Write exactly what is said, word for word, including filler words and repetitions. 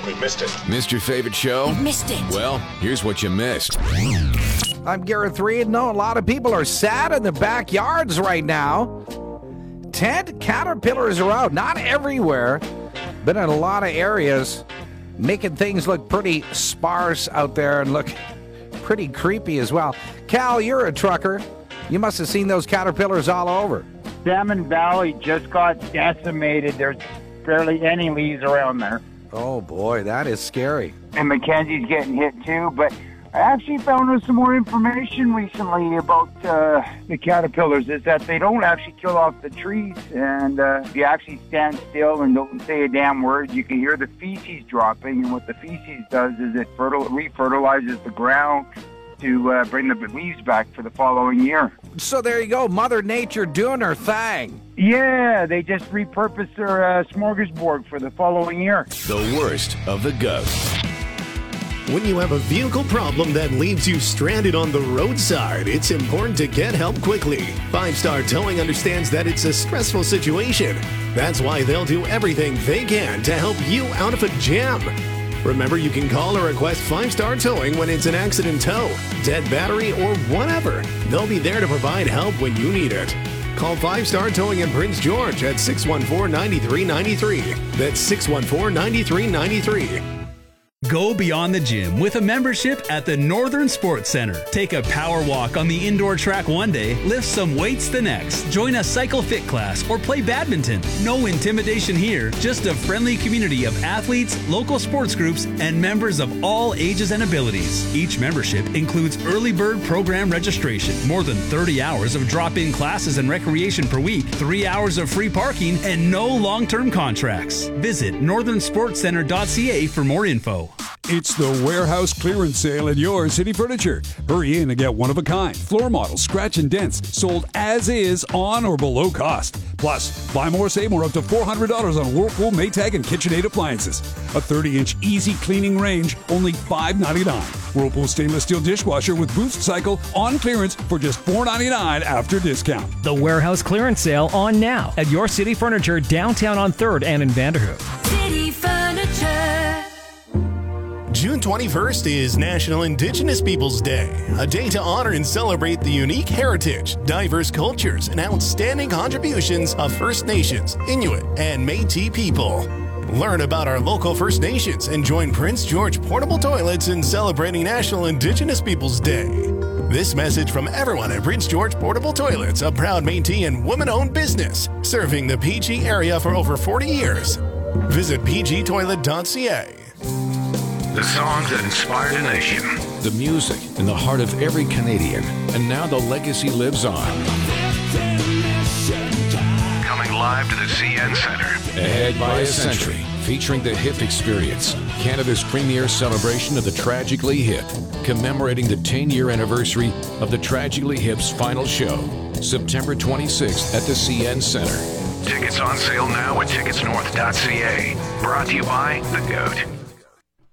We missed it. Missed your favorite show? You missed it. Well, here's what you missed. I'm Gareth Reed. No, a lot of people are sad in their backyards right now. Tent caterpillars are out. Not everywhere, but in a lot of areas, making things look pretty sparse out there and look pretty creepy as well. Cal, you're a trucker. You must have seen those caterpillars all over. Salmon Valley just got decimated. There's barely any leaves around there. Oh, boy, that is scary. And Mackenzie's getting hit, too. But I actually found out some more information recently about uh, the caterpillars, is that they don't actually kill off the trees. And uh, if you actually stand still and don't say a damn word, you can hear the feces dropping. And what the feces does is it fertil- re-fertilizes the ground to uh, bring the leaves back for the following year. So there you go, Mother Nature doing her thing. Yeah, they just repurposed their uh, smorgasbord for the following year. The worst of the ghosts. When you have a vehicle problem that leaves you stranded on the roadside, it's important to get help quickly. Five Star Towing understands that it's a stressful situation. That's why they'll do everything they can to help you out of a jam. Remember, you can call or request Five Star Towing when it's an accident tow, dead battery, or whatever. They'll be there to provide help when you need it. Call Five Star Towing in Prince George at six one four, nine three nine three. That's six one four, nine three nine three. Go beyond the gym with a membership at the Northern Sports Center. Take a power walk on the indoor track one day, lift some weights the next, join a cycle fit class, or play badminton. No intimidation here, just a friendly community of athletes, local sports groups, and members of all ages and abilities. Each membership includes early bird program registration, more than thirty hours of drop-in classes and recreation per week, three hours of free parking, and no long-term contracts. Visit northern sports center dot c a for more info. It's the warehouse clearance sale at your City Furniture. Hurry in and get one-of-a-kind floor models, scratch and dents, sold as is on or below cost. Plus, buy more, save more, up to four hundred dollars on Whirlpool, Maytag, and KitchenAid appliances. A thirty-inch easy cleaning range, only five ninety-nine. Whirlpool stainless steel dishwasher with boost cycle on clearance for just four ninety-nine after discount. The warehouse clearance sale on now at your City Furniture downtown on third and in Vanderhoof. City Furniture. June twenty-first is National Indigenous Peoples Day, a day to honor and celebrate the unique heritage, diverse cultures, and outstanding contributions of First Nations, Inuit, and Métis people. Learn about our local First Nations and join Prince George Portable Toilets in celebrating National Indigenous Peoples Day. This message from everyone at Prince George Portable Toilets, a proud Métis and woman-owned business, serving the P G area for over forty years. Visit p g toilet dot c a. The songs that inspired a nation. The music in the heart of every Canadian. And now the legacy lives on. Coming live to the C N Centre. Ahead by a century, featuring the Hip Experience, Canada's premier celebration of the Tragically Hip, commemorating the ten-year anniversary of the Tragically Hip's final show, September twenty-sixth at the C N Centre. Tickets on sale now at tickets north dot c a. Brought to you by The Goat.